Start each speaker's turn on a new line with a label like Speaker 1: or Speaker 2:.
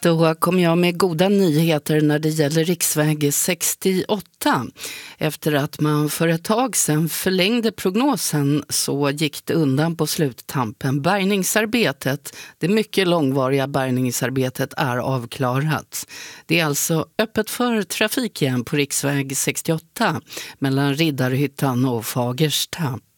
Speaker 1: Då kom jag med goda nyheter när det gäller riksväg 68. Efter att man för ett tag sedan förlängde prognosen så gick det undan på sluttampen. Bärgningsarbetet, det mycket långvariga bärgningsarbetet är avklarat. Det är alltså öppet för trafik igen på riksväg 68 mellan Riddarhyttan och Fagersta.